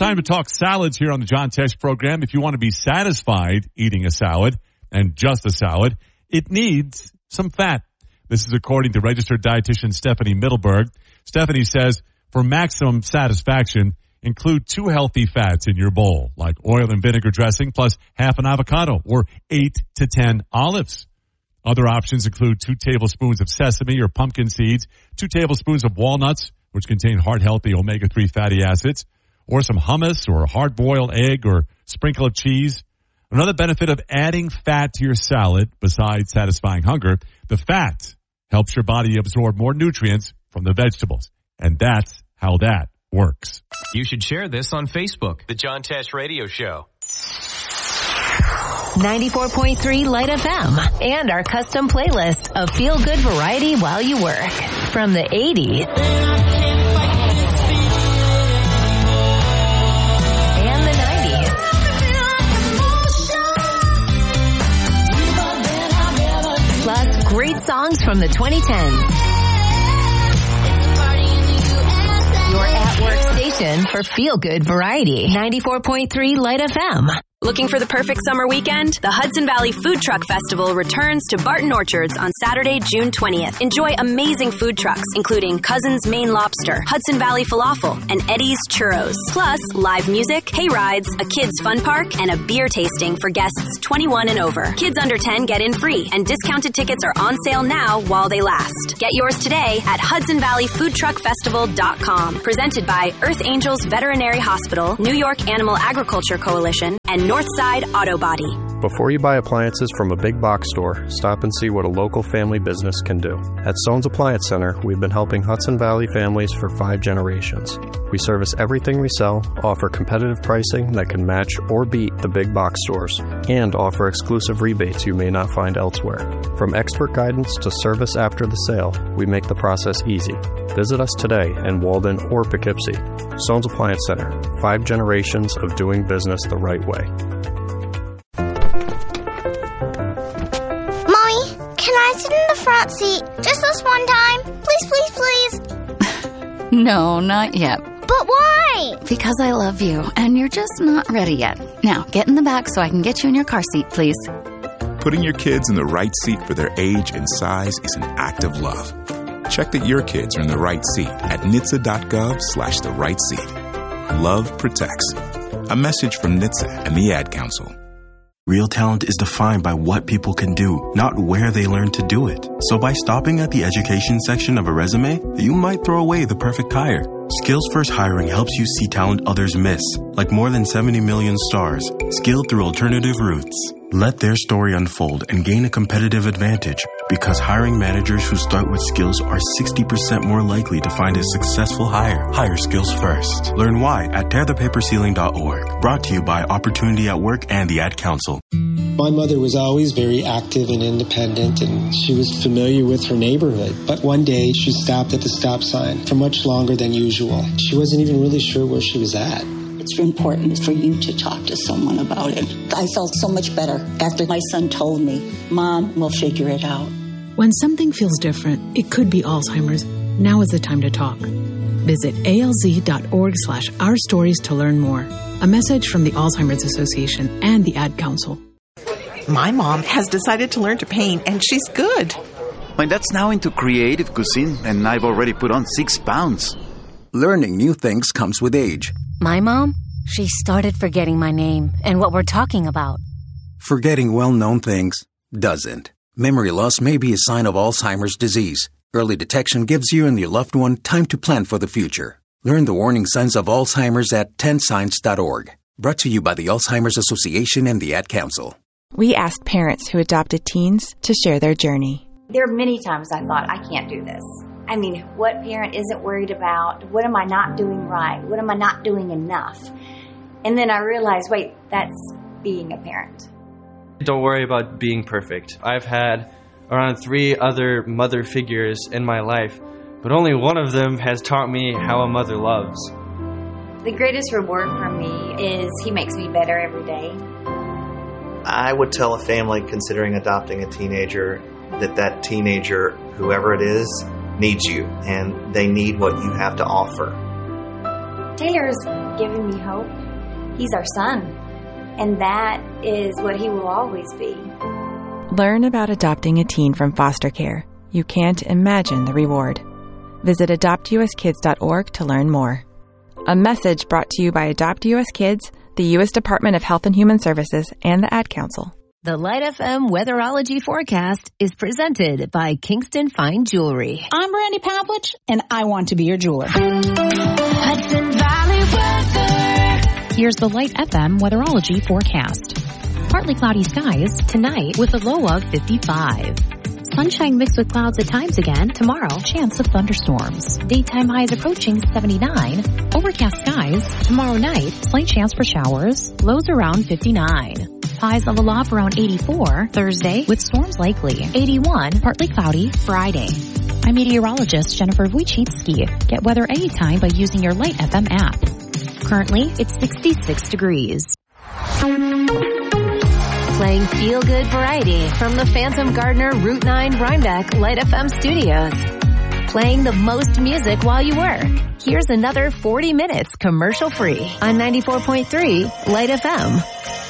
time to talk salads here on the John Tesh program. If you want to be satisfied eating a salad, and just a salad, it needs some fat. This is according to registered dietitian Stephanie Middleberg. Stephanie says, for maximum satisfaction, include 2 healthy fats in your bowl, like oil and vinegar dressing plus half an avocado or 8 to 10 olives. Other options include 2 tablespoons of sesame or pumpkin seeds, 2 tablespoons of walnuts, which contain heart-healthy omega-3 fatty acids, or some hummus or a hard-boiled egg or sprinkle of cheese. Another benefit of adding fat to your salad, besides satisfying hunger, the fat helps your body absorb more nutrients from the vegetables. And that's how that works. You should share this on Facebook. The John Tesh Radio Show. 94.3 Light FM and our custom playlist of feel-good variety while you work. From the 80s and the 90s. Plus great songs from the 2010s. Your at-work station for feel-good variety. 94.3 Light FM. Looking for the perfect summer weekend? The Hudson Valley Food Truck Festival returns to Barton Orchards on Saturday, June 20th. Enjoy amazing food trucks, including Cousin's Maine Lobster, Hudson Valley Falafel, and Eddie's Churros. Plus, live music, hay rides, a kids' fun park, and a beer tasting for guests 21 and over. Kids under 10 get in free, and discounted tickets are on sale now while they last. Get yours today at HudsonValleyFoodTruckFestival.com. Presented by Earth Angels Veterinary Hospital, New York Animal Agriculture Coalition, and Northside Auto Body. Before you buy appliances from a big box store, stop and see what a local family business can do. At Stone's Appliance Center, we've been helping Hudson Valley families for 5 generations. We service everything we sell, offer competitive pricing that can match or beat the big box stores, and offer exclusive rebates you may not find elsewhere. From expert guidance to service after the sale, we make the process easy. Visit us today in Walden or Poughkeepsie. Stone's Appliance Center, 5 generations of doing business the right way. Mommy, can I sit in the front seat just this one time? Please, please, please. No, not yet. But why? Because I love you, and you're just not ready yet. Now, get in the back so I can get you in your car seat, please. Putting your kids in the right seat for their age and size is an act of love. Check that your kids are in the right seat at NHTSA.gov/the right seat. Love protects. A message from NHTSA and the Ad Council. Real talent is defined by what people can do, not where they learn to do it. So by stopping at the education section of a resume, you might throw away the perfect hire. Skills First Hiring helps you see talent others miss, like more than 70 million stars, skilled through alternative routes. Let their story unfold and gain a competitive advantage, because hiring managers who start with skills are 60% more likely to find a successful hire. Hire skills first. Learn why at tearthepaperceiling.org. Brought to you by Opportunity at Work and the Ad Council. My mother was always very active and independent, and she was familiar with her neighborhood. But one day, she stopped at the stop sign for much longer than usual. She wasn't even really sure where she was at. It's important for you to talk to someone about it. I felt so much better after my son told me, Mom, we'll figure it out. When something feels different, it could be Alzheimer's. Now is the time to talk. Visit alz.org/ourstories to learn more. A message from the Alzheimer's Association and the Ad Council. My mom has decided to learn to paint, and she's good. My dad's now into creative cuisine, and I've already put on 6 pounds. Learning new things comes with age. My mom, she started forgetting my name and what we're talking about. Forgetting well-known things doesn't. Memory loss may be a sign of Alzheimer's disease. Early detection gives you and your loved one time to plan for the future. Learn the warning signs of Alzheimer's at 10signs.org. Brought to you by the Alzheimer's Association and the Ad Council. We asked parents who adopted teens to share their journey. There are many times I thought, I can't do this. I mean, what parent isn't worried about? What am I not doing right? What am I not doing enough? And then I realized, wait, that's being a parent. Don't worry about being perfect. I've had around 3 other mother figures in my life, but only one of them has taught me how a mother loves. The greatest reward for me is he makes me better every day. I would tell a family considering adopting a teenager that teenager, whoever it is, needs you, and they need what you have to offer. Taylor's giving me hope. He's our son, and that is what he will always be. Learn about adopting a teen from foster care. You can't imagine the reward. Visit adoptuskids.org to learn more. A message brought to you by Adopt US Kids, the U.S. Department of Health and Human Services, and the Ad Council. The Light FM weatherology forecast is presented by Kingston Fine Jewelry. I'm Brandy Pavlich, and I want to be your jeweler. Hudson Valley weather. Here's the Light FM weatherology forecast. Partly cloudy skies tonight with a low of 55. Sunshine mixed with clouds at times again tomorrow. Chance of thunderstorms. Daytime highs approaching 79. Overcast skies tomorrow night. Slight chance for showers. Lows around 59. Highs level off around 84 Thursday with storms likely. 81 partly cloudy Friday. I'm meteorologist Jennifer Wojcicki. Get weather anytime by using your Light FM app. Currently, it's 66 degrees. Playing feel-good variety from the Phantom Gardener Route 9 Rhinebeck Light FM studios. Playing the most music while you work. Here's another 40 minutes commercial-free on 94.3 Light FM.